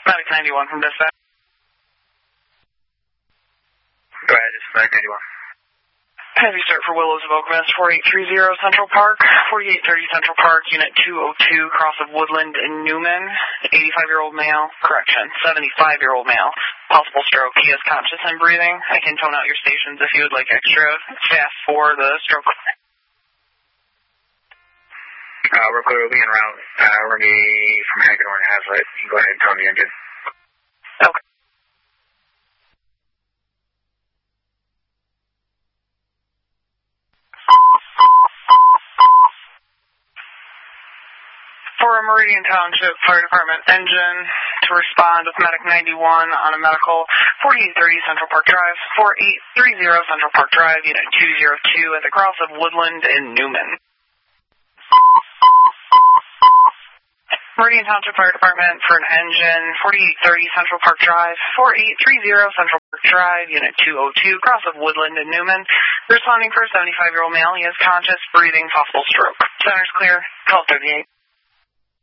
Medic 91 from dispatch. Go ahead, it's Medic 91. Heavy start for Willows of Oak Mist, 4830 Central Park, 4830 Central Park, Unit 202, cross of Woodland and Newman, 85-year-old male, correction, 75-year-old male, possible stroke. He is conscious and breathing. I can tone out your stations if you would like extra fast for the stroke. We're clear, we'll be en route. We're going to be from Hagedorn to Hazlitt. You can go ahead and tone the engine. Okay. For a Meridian Township Fire Department engine to respond with Medic 91 on a medical, 4830 Central Park Drive, 4830 Central Park Drive, Unit 202 at the cross of Woodland and Newman. Meridian Township Fire Department for an engine, 4830 Central Park Drive, 4830 Central Park Drive, Unit 202, cross of Woodland and Newman. Responding for a 75-year-old male. He is conscious, breathing, possible stroke. Center's clear. Call 38.